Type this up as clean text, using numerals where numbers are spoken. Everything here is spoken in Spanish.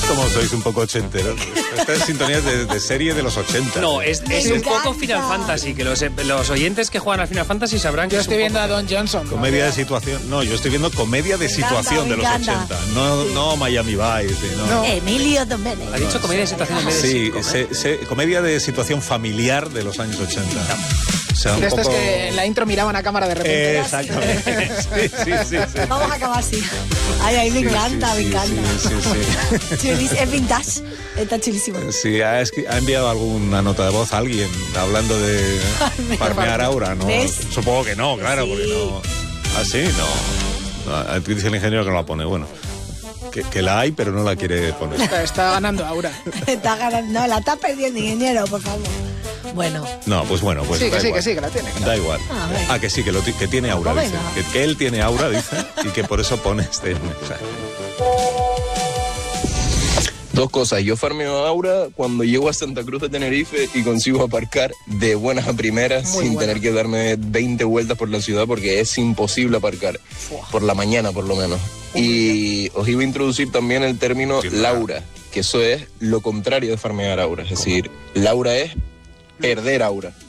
¿Ves cómo sois un poco ochenteros? Esta es sintonía de serie de los 80. No, es un poco Final Fantasy, que los oyentes que juegan al Final Fantasy sabrán que Yo es estoy un viendo a poco... Don Johnson. Comedia de situación. No, yo estoy viendo comedia de situación de los 80. No Miami Vice. No. Emilio Domenech. Ha dicho comedia de situación en vez de Sí, sitcom, comedia de situación familiar de los años 80. O sea, un De estos poco... que en la intro miraban a cámara de repente. Exactamente. Sí. Vamos a acabar así. Ay, me encanta, me encanta. Sí. Chulis, es vintage. Está chulísimo. Sí, ha enviado alguna nota de voz a alguien hablando de farmear aura, ¿no? ¿Ves? Supongo que no, claro, Sí. porque no. ¿Ah, sí? No. Dice el ingeniero que no la pone. Bueno, que la hay, pero no la quiere poner. Está ganando Aura. Está ganando. No, la está perdiendo, ingeniero, por favor. Bueno. No, pues bueno, pues Sí, da que sí, igual. que sí, que la tiene. Claro. Da igual. venga. Que sí, que tiene aura, Pues dice. venga. Que él tiene aura, dice, y que por eso pone este mensaje. Dos cosas, yo farmeo aura cuando llego a Santa Cruz de Tenerife y consigo aparcar de buenas a primeras Muy sin bueno. tener que darme 20 vueltas por la ciudad porque es imposible aparcar, por la mañana por lo menos. Y os iba a introducir también el término Sí, laura, que eso es lo contrario de farmear aura, es decir, laura es perder aura.